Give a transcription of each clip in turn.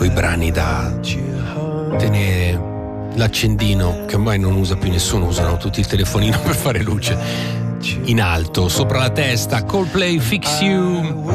quei brani da tenere l'accendino, che ormai non usa più nessuno, usano tutti il telefonino per fare luce, in alto, sopra la testa. Coldplay, Fix You.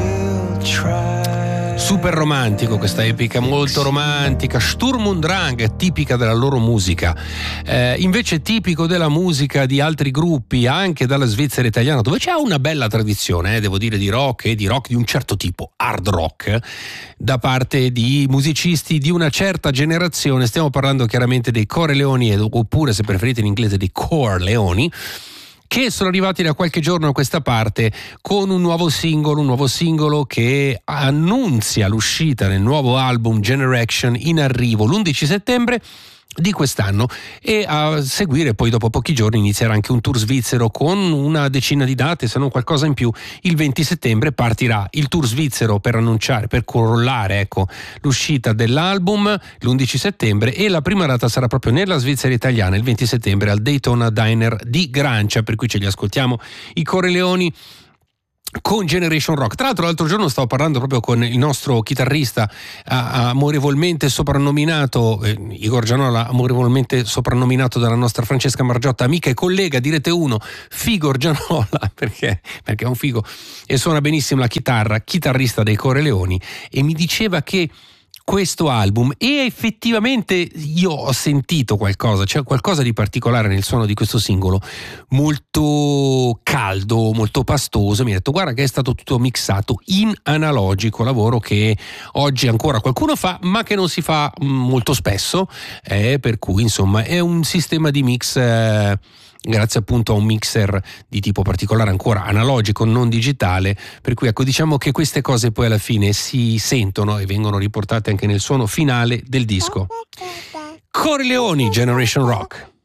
Super romantico, questa epica molto romantica. Sturm und Drang, tipica della loro musica, invece tipico della musica di altri gruppi, anche dalla Svizzera italiana, dove c'è una bella tradizione, devo dire, di rock e di rock di un certo tipo, hard rock, da parte di musicisti di una certa generazione. Stiamo parlando chiaramente dei Corleoni, oppure, se preferite in inglese, dei Corleoni, che sono arrivati da qualche giorno a questa parte con un nuovo singolo che annunzia l'uscita del nuovo album Generation, in arrivo l'11 settembre di quest'anno, e a seguire poi dopo pochi giorni inizierà anche un tour svizzero con una decina di date, se non qualcosa in più. Il 20 settembre partirà il tour svizzero per annunciare, per corollare l'uscita dell'album l'11 settembre, e la prima data sarà proprio nella Svizzera italiana il 20 settembre al Daytona Diner di Grancia, per cui ce li ascoltiamo i Corleoni con Generation Rock. Tra l'altro l'altro giorno stavo parlando proprio con il nostro chitarrista amorevolmente soprannominato Igor Gianola, amorevolmente soprannominato dalla nostra Francesca Margiotta, amica e collega, direte uno, Figor Gianola, perché è un figo e suona benissimo la chitarra, chitarrista dei Corleoni, e mi diceva che questo album, e effettivamente io ho sentito qualcosa, c'è qualcosa di particolare nel suono di questo singolo, molto caldo, molto pastoso. Mi ha detto: guarda che è stato tutto mixato in analogico, lavoro che oggi ancora qualcuno fa, ma che non si fa molto spesso, per cui insomma è un sistema di mix grazie appunto a un mixer di tipo particolare, ancora analogico, non digitale, per cui diciamo che queste cose poi alla fine si sentono e vengono riportate anche nel suono finale del disco. Corleoni, Generation Rock.